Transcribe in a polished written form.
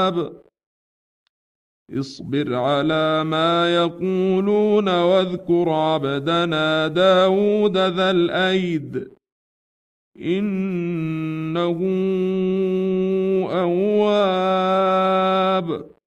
اصبر على ما يقولون واذكر عبدنا داود ذا الأيد إنه أواب